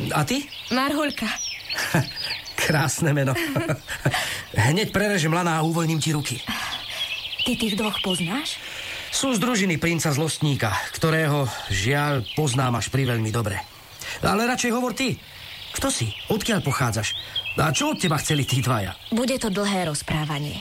A ty? Marhuľka. Krásne meno. Hneď prerežem lana a uvoľním ti ruky. Ty tých dvoch poznáš? Sú z družiny princa Zlostníka, ktorého, žiaľ, poznám až priveľmi dobre. Ale radšej hovor ty. Kto si? Odkiaľ pochádzaš? A čo od teba chceli tí dvaja? Bude to dlhé rozprávanie.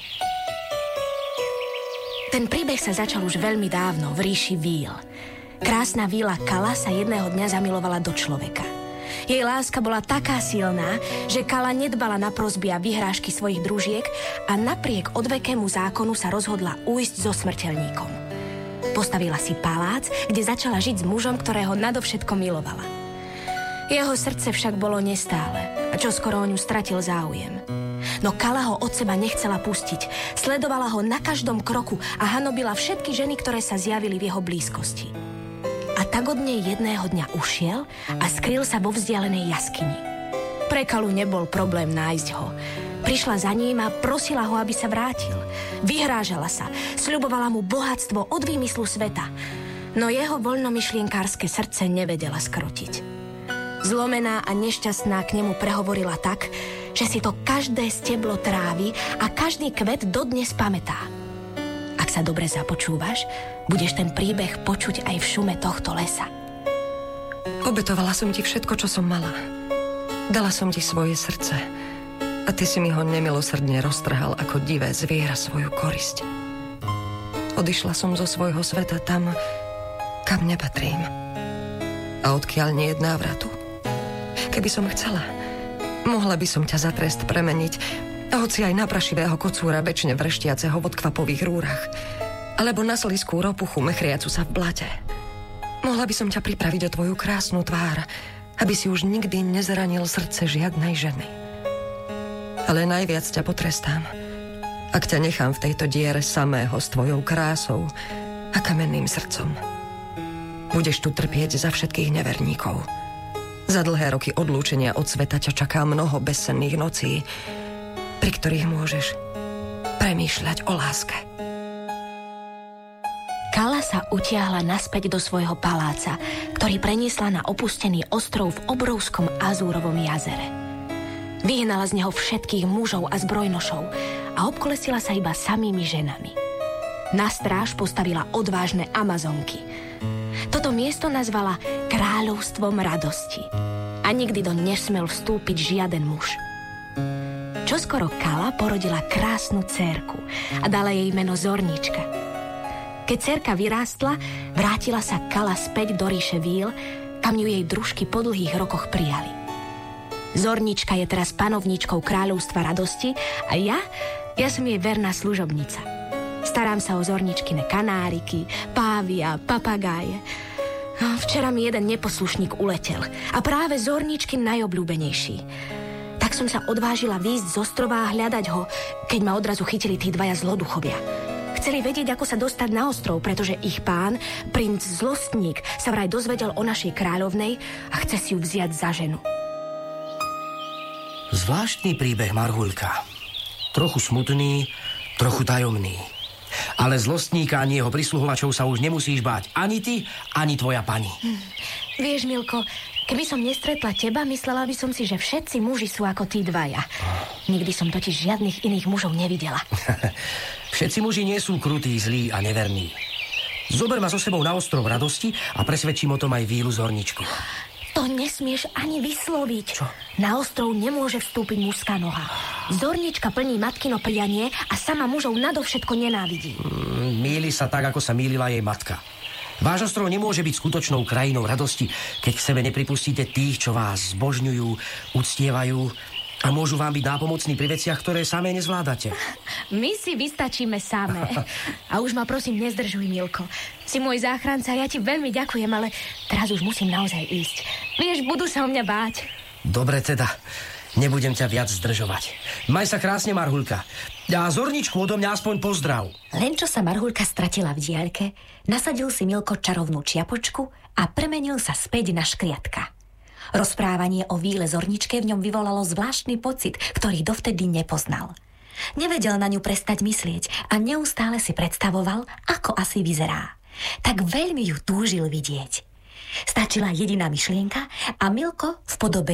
Ten príbeh sa začal už veľmi dávno v ríši Víl. Krásna víla Kala sa jedného dňa zamilovala do človeka. Jej láska bola taká silná, že Kala nedbala na prosby a vyhrážky svojich družiek a napriek odvekému zákonu sa rozhodla ujsť so smrteľníkom. Postavila si palác, kde začala žiť s mužom, ktorého nadovšetko milovala. Jeho srdce však bolo nestále a čoskoro o ňu stratil záujem. No Kala ho od seba nechcela pustiť, sledovala ho na každom kroku a hanobila všetky ženy, ktoré sa zjavili v jeho blízkosti. A tak od nej jedného dňa ušiel a skryl sa vo vzdialenej jaskyni. Pre Kalu nebol problém nájsť ho. Prišla za ním a prosila ho, aby sa vrátil. Vyhrážala sa, sľubovala mu bohatstvo od výmyslu sveta. No jeho voľnomyšlienkárske srdce nevedela skrotiť. Zlomená a nešťastná k nemu prehovorila tak, že si to každé steblo trávy a každý kvet dodnes pamätá. Ak sa dobre započúvaš, budeš ten príbeh počuť aj v šume tohto lesa. Obetovala som ti všetko, čo som mala. Dala som ti svoje srdce a ty si mi ho nemilosrdne roztrhal ako divé zviera svoju korisť. Odišla som zo svojho sveta tam, kam nepatrím a odkiaľ nie je návratu. Keby som chcela, mohla by som ťa za trest premeniť, hoci aj na prašivého kocúra večne vrštiaceho v odkvapových rúrach, alebo na sliskú ropuchu mechriacu sa v blate. Mohla by som ťa pripraviť o tvoju krásnu tvár, aby si už nikdy nezranil srdce žiadnej ženy. Ale najviac ťa potrestám, ak ťa nechám v tejto diere samého s tvojou krásou a kamenným srdcom. Budeš tu trpieť za všetkých neverníkov. Za dlhé roky odlúčenia od sveta ťa čaká mnoho bezsenných nocí, pri ktorých môžeš premýšľať o láske. Kala sa utiahla naspäť do svojho paláca, ktorý preniesla na opustený ostrov v obrovskom azúrovom jazere. Vyhnala z neho všetkých mužov a zbrojnošov a obkolesila sa iba samými ženami. Na stráž postavila odvážne Amazonky. Toto miesto nazvala Kráľovstvom radosti a nikdy do nesmel vstúpiť žiaden muž. Čoskoro Kala porodila krásnu dcérku a dala jej meno Zornička. Keď dcérka vyrástla, vrátila sa Kala späť do ríše Víl, kam ju jej družky po dlhých rokoch prijali. Zornička je teraz panovníčkou Kráľovstva radosti a ja som jej verná služobnica. Starám sa o Zorničkine kanáriky, pávy a papagáje. Včera mi jeden neposlušník uletel a práve Zorničkin najobľúbenejší. Tak som sa odvážila výjsť z ostrova a hľadať ho, keď ma odrazu chytili tí dvaja zloduchovia. Chceli vedieť, ako sa dostať na ostrov, pretože ich pán, princ Zlostník, sa vraj dozvedel o našej kráľovnej a chce si ju vziať za ženu. Zvláštny príbeh, Marhuľka. Trochu smutný, trochu tajomný. Ale Zlostníka ani jeho prisluhovačov sa už nemusíš báť. Ani ty, ani tvoja pani. Vieš, Milko, keby som nestretla teba, myslela by som si, že všetci muži sú ako tí dvaja. Nikdy som totiž žiadnych iných mužov nevidela. Všetci muži nie sú krutí, zlí a neverní. Zober ma so sebou na ostrov radosti a presvedčím o tom aj Vílu Zorničku. To nesmieš ani vysloviť. Čo? Na ostrov nemôže vstúpiť mužská noha. Zornička plní matkino prianie a sama mužov nadovšetko nenávidí. Mýli sa tak, ako sa mýlila jej matka. Váš ostrov nemôže byť skutočnou krajinou radosti, keď k sebe nepripustíte tých, čo vás zbožňujú, uctievajú a môžu vám byť nápomocní pri veciach, ktoré samé nezvládate. My si vystačíme samé. A už ma prosím nezdržuj, Milko. Si môj záchranca, ja ti veľmi ďakujem, ale teraz už musím naozaj ísť. Vieš, budú sa o mňa báť. Dobre teda, nebudem ťa viac zdržovať. Maj sa krásne, Marhuľka. A Zorničku odo mňa aspoň pozdrav. Len čo sa Marhuľka stratila v diaľke, nasadil si Milko čarovnú čiapočku a premenil sa späť na škriatka. Rozprávanie o Víle Zorničke v ňom vyvolalo zvláštny pocit, ktorý dovtedy nepoznal. Nevedel na ňu prestať myslieť a neustále si predstavoval, ako asi vyzerá. Tak veľmi ju túžil vidieť. Stačila jediná myšlienka a Milko v podobe